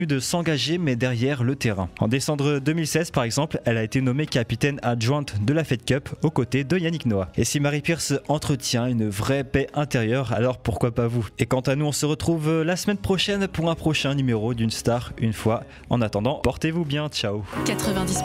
de s'engager mais derrière le terrain. En décembre 2016 par exemple, elle a été nommée capitaine adjointe de la Fed Cup aux côtés de Yannick Noah. Et si Marie Pierce entretient une vraie paix intérieure, alors pourquoi pas vous? Et quant à nous, on se retrouve la semaine prochaine pour un prochain numéro d'une star une fois. En attendant, portez-vous bien, ciao. 90